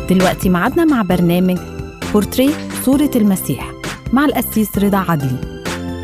دلوقتي معادنا مع برنامج بورتريه صورة المسيح مع القسيس رضا عدلي.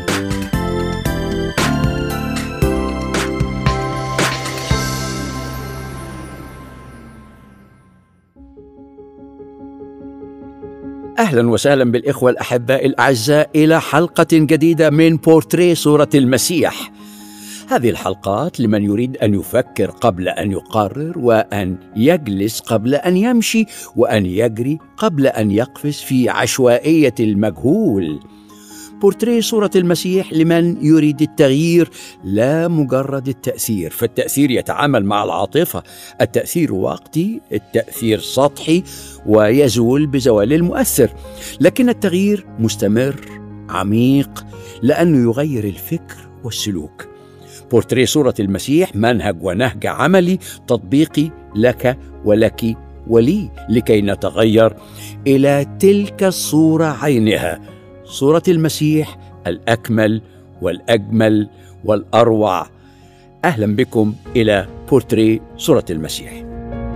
أهلا وسهلا بالإخوة الأحباء الأعزاء إلى حلقة جديدة من بورتريه صورة المسيح. هذه الحلقات لمن يريد أن يفكر قبل أن يقرر، وأن يجلس قبل أن يمشي، وأن يجري قبل أن يقفز في عشوائية المجهول. بورتريه صورة المسيح لمن يريد التغيير لا مجرد التأثير، فالتأثير يتعامل مع العاطفة، التأثير وقتي، التأثير سطحي ويزول بزوال المؤثر، لكن التغيير مستمر عميق لأنه يغير الفكر والسلوك. بورتريه صورة المسيح منهج ونهج عملي تطبيقي لك ولك ولي لكي نتغير إلى تلك الصورة عينها، صورة المسيح الأكمل والأجمل والأروع. أهلا بكم إلى بورتريه صورة المسيح.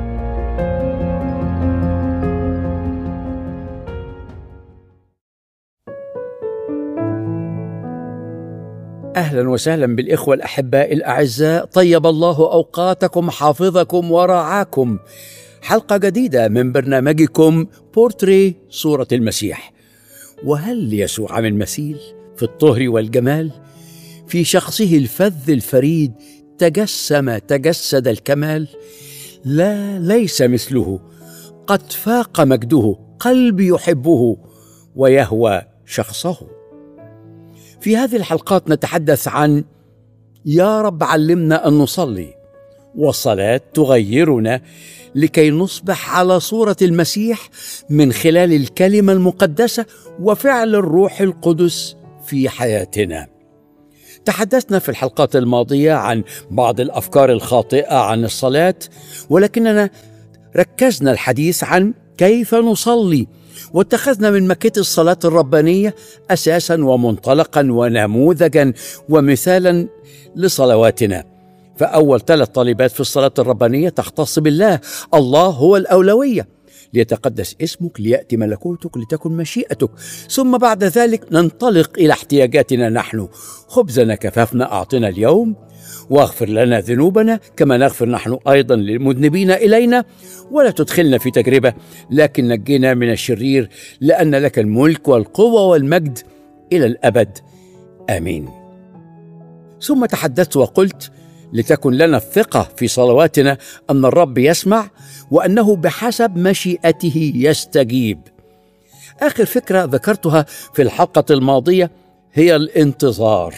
أهلا وسهلا بالإخوة الأحباء الأعزاء، طيب الله أوقاتكم، حافظكم ورعاكم. حلقة جديدة من برنامجكم بورتريه صورة المسيح. وهل يسوع من مثيل في الطهر والجمال؟ في شخصه الفذ الفريد تجسد الكمال. لا، ليس مثله، قد فاق مجده، قلبي يحبه ويهوى شخصه. في هذه الحلقات نتحدث عن يا رب علمنا أن نصلي، والصلاة تغيرنا لكي نصبح على صورة المسيح من خلال الكلمة المقدسة وفعل الروح القدس في حياتنا. تحدثنا في الحلقات الماضية عن بعض الأفكار الخاطئة عن الصلاة، ولكننا ركزنا الحديث عن كيف نصلي، واتخذنا من مكة الصلاة الربانية أساسا ومنطلقا ونموذجا ومثالا لصلواتنا. فأول 3 طالبات في الصلاة الربانية تختص بالله، الله هو الأولوية، ليتقدس اسمك، ليأتي ملكوتك، لتكن مشيئتك. ثم بعد ذلك ننطلق إلى احتياجاتنا نحن، خبزنا كفافنا أعطنا اليوم، واغفر لنا ذنوبنا كما نغفر نحن أيضا للمذنبين إلينا، ولا تدخلنا في تجربة لكن نجينا من الشرير، لأن لك الملك والقوة والمجد إلى الأبد، آمين. ثم تحدثت وقلت لتكن لنا الثقة في صلواتنا أن الرب يسمع، وأنه بحسب مشيئته يستجيب. آخر فكرة ذكرتها في الحلقة الماضية هي الانتظار.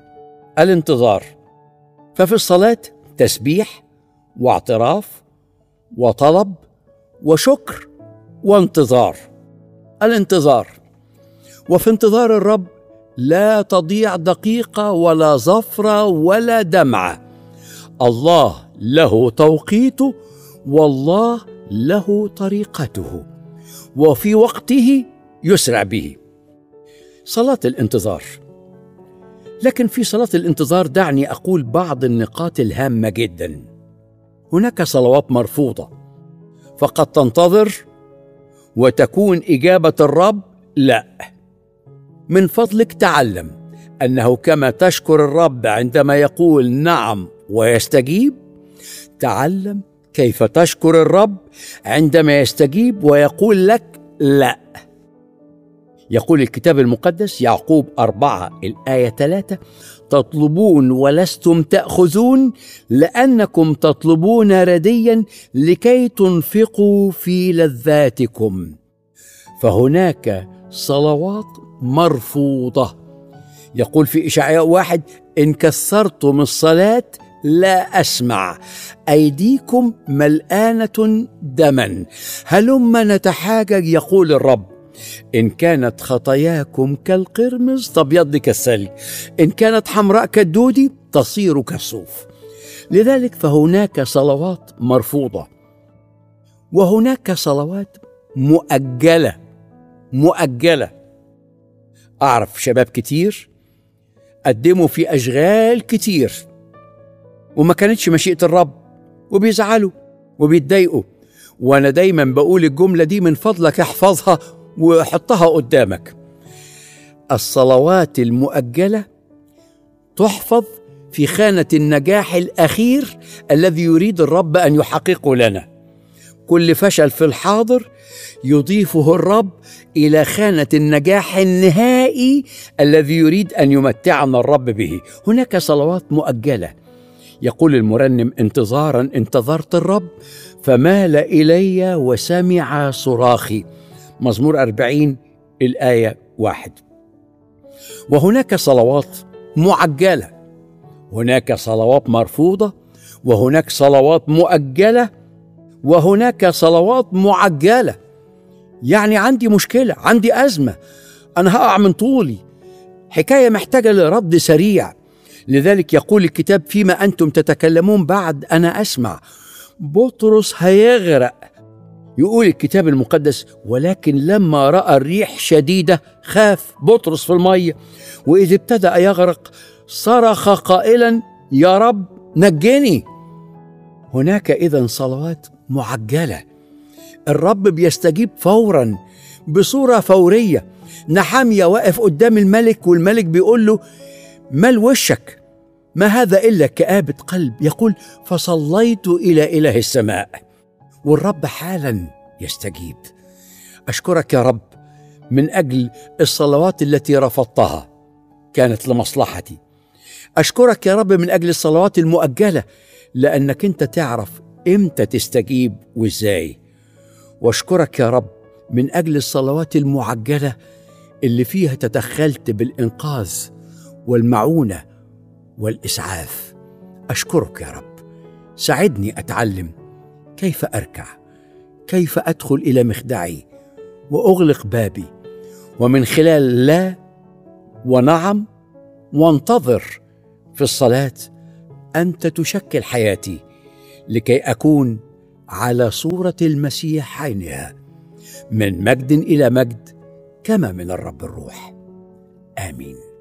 ففي الصلاة تسبيح واعتراف وطلب وشكر وانتظار. الانتظار، وفي انتظار الرب لا تضيع دقيقة ولا ظفرة ولا دمعة. الله له توقيته، والله له طريقته، وفي وقته يسرع به. صلاة الانتظار. لكن في صلاة الانتظار دعني أقول بعض النقاط الهامة جدا. هناك صلوات مرفوضة، فقد تنتظر وتكون إجابة الرب لا. من فضلك تعلم أنه كما تشكر الرب عندما يقول نعم ويستجيب، تعلم كيف تشكر الرب عندما يستجيب ويقول لك لا. يقول الكتاب المقدس يعقوب 4 الآية 3: تطلبون ولستم تأخذون لأنكم تطلبون رديا لكي تنفقوا في لذاتكم. فهناك صلوات مرفوضة. يقول في إشعياء 1: إن كثرتم الصلاة لا أسمع، أيديكم ملآنة دما، هلم نتحاجج يقول الرب. إن كانت خطاياكم كالقرمز تبيض كالثلج، إن كانت حمراء كالدودي تصير كالصوف. لذلك فهناك صلوات مرفوضة، وهناك صلوات مؤجلة. أعرف شباب كتير قدموا في أشغال كتير وما كانتش مشيئة الرب، وبيزعلوا وبيتضايقوا وأنا دايما بقول الجملة دي، من فضلك احفظها وحطها قدامك. الصلوات المؤجلة تحفظ في خانة النجاح الأخير الذي يريد الرب أن يحققه لنا. كل فشل في الحاضر يضيفه الرب إلى خانة النجاح النهائي الذي يريد أن يمتعنا الرب به. هناك صلوات مؤجلة. يقول المرنم: انتظارا انتظرت الرب فمال إلي وسمع صراخي. مزمور 40 الآية 1. وهناك صلوات معجلة، هناك صلوات مرفوضة، وهناك صلوات مؤجلة، وهناك صلوات معجلة. يعني عندي مشكلة، عندي أزمة، أنا هقع من طولي، حكاية محتاجة لرد سريع. لذلك يقول الكتاب: فيما أنتم تتكلمون بعد أنا أسمع. بطرس هيغرق. يقول الكتاب المقدس: ولكن لما رأى الريح شديدة خاف. بطرس في المية، وإذ ابتدأ يغرق صرخ قائلا: يا رب نجني. هناك إذن صلوات معجلة، الرب بيستجيب فورا بصورة فورية. نحمية واقف قدام الملك، والملك بيقول له: مال وشك؟ ما هذا إلا كآبة قلب. يقول: فصليت إلى إله السماء، والرب حالا يستجيب. أشكرك يا رب من أجل الصلوات التي رفضتها، كانت لمصلحتي. أشكرك يا رب من أجل الصلوات المؤجلة، لأنك أنت تعرف إمتى تستجيب وإزاي. وأشكرك يا رب من أجل الصلوات المعجلة اللي فيها تدخلت بالإنقاذ والمعونة والإسعاف. أشكرك يا رب. ساعدني أتعلم كيف أركع، كيف أدخل إلى مخدعي وأغلق بابي، ومن خلال لا ونعم وانتظر في الصلاة أنت تشكل حياتي لكي أكون على صورة المسيح عينها، من مجد إلى مجد كما من الرب الروح. آمين.